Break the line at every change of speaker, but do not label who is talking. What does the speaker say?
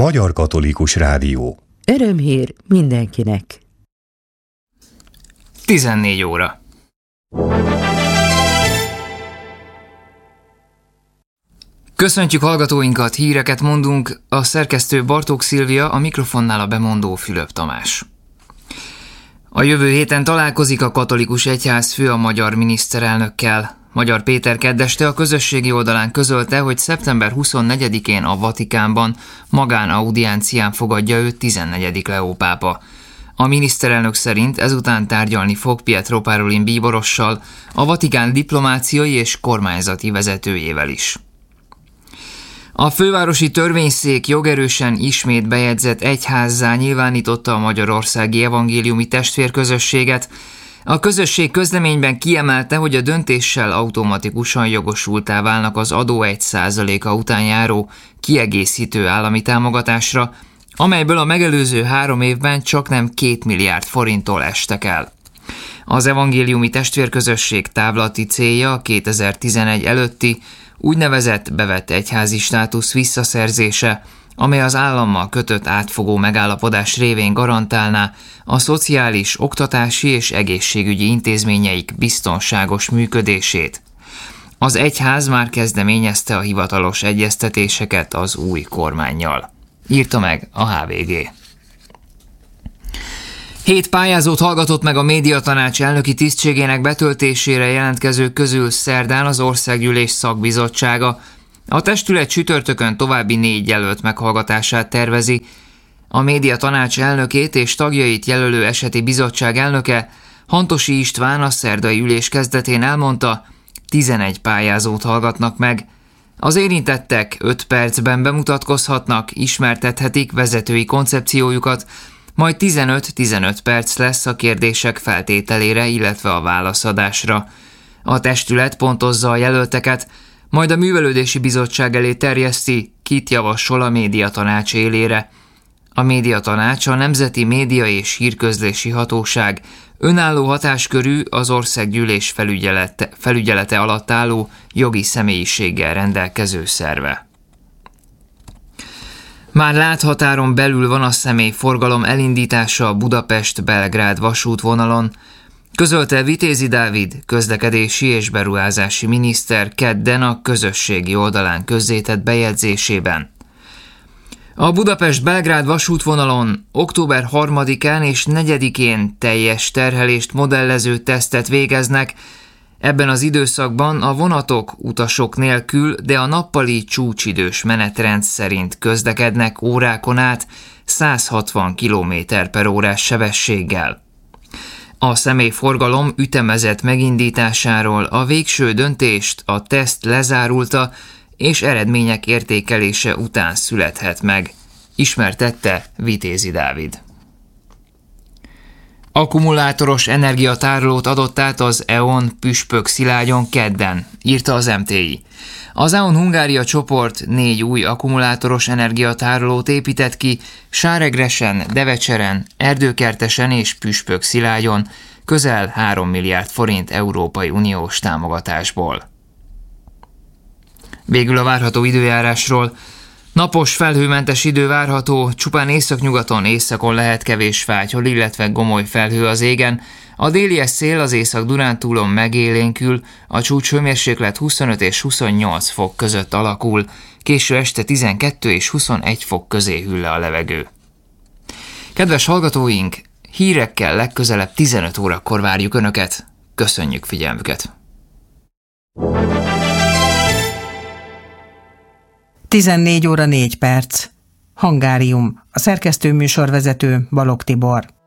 Magyar Katolikus Rádió.
Örömhír mindenkinek.
14 óra. Köszöntjük hallgatóinkat, híreket mondunk, a szerkesztő Bartók Szilvia, a mikrofonnál a bemondó Fülöp Tamás. A jövő héten találkozik a katolikus egyház fő a magyar miniszterelnökkel. Magyar Péter kedd este a közösségi oldalán közölte, hogy szeptember 24-én a Vatikánban magánaudiáncián fogadja őt 14. Leó pápa. A miniszterelnök szerint ezután tárgyalni fog Pietro Parolin bíborossal, a Vatikán diplomáciai és kormányzati vezetőjével is. A fővárosi törvényszék jogerősen ismét bejegyzett egyházzá nyilvánította a magyarországi evangéliumi testvérközösséget. A közösség közleményben kiemelte, hogy a döntéssel automatikusan jogosulttá válnak az adó 1%-a után járó kiegészítő állami támogatásra, amelyből a megelőző 3 évben csaknem 2 milliárd forinttól estek el. Az evangéliumi testvérközösség távlati célja a 2011 előtti úgynevezett bevett egyházi státusz visszaszerzése, amely az állammal kötött átfogó megállapodás révén garantálná a szociális, oktatási és egészségügyi intézményeik biztonságos működését. Az egyház már kezdeményezte a hivatalos egyeztetéseket az új kormánnyal. Írta meg a HVG. 7 pályázót hallgatott meg a Médiatanács elnöki tisztségének betöltésére jelentkezők közül szerdán az Országgyűlés szakbizottsága. A testület csütörtökön további 4 jelölt meghallgatását tervezi. A Médiatanács elnökét és tagjait jelölő eseti bizottság elnöke, Hantosi István a szerdai ülés kezdetén elmondta, 11 pályázót hallgatnak meg. Az érintettek 5 percben bemutatkozhatnak, ismertethetik vezetői koncepciójukat, majd 15-15 perc lesz a kérdések feltételére, illetve a válaszadásra. A testület pontozza a jelölteket, majd a Művelődési Bizottság elé terjeszti, kit javasol a Médiatanács élére. A Médiatanács a Nemzeti Média és Hírközlési Hatóság önálló hatáskörű, az Országgyűlés felügyelete alatt álló jogi személyiséggel rendelkező szerve. Már láthatáron belül van a személyforgalom elindítása a Budapest-Belgrád vasútvonalon, közölte Vitézi Dávid, közlekedési és beruházási miniszter kedden a közösségi oldalán közzétett bejegyzésében. A Budapest-Belgrád vasútvonalon október 3-án és 4-én teljes terhelést modellező tesztet végeznek. Ebben az időszakban a vonatok utasok nélkül, de a nappali csúcsidős menetrend szerint közlekednek órákon át 160 km/h sebességgel. A személyforgalom ütemezett megindításáról a végső döntést a teszt lezárulta és eredmények értékelése után születhet meg, ismertette Vitézi Dávid. Akkumulátoros energiatárolót adott át az E.ON Püspökszilágyon kedden, írta az MTI. Az E.ON Hungária csoport 4 új akkumulátoros energiatárolót épített ki Sáregresen, Devecseren, Erdőkertesen és Püspökszilágyon közel 3 milliárd forint Európai Uniós támogatásból. Végül a várható időjárásról. Napos, felhőmentes idő várható, csupán északnyugaton, északon lehet kevés fátyol, illetve gomoly felhő az égen. A délies szél az Észak-Dunántúlon megélénkül, a csúcshőmérséklet 25 és 28 fok között alakul, késő este 12 és 21 fok közé hűl le a levegő. Kedves hallgatóink, hírekkel legközelebb 15 órakor várjuk Önöket. Köszönjük figyelmüket!
14 óra 4 perc. Hangárium. A szerkesztő műsorvezető Balogh Tibor.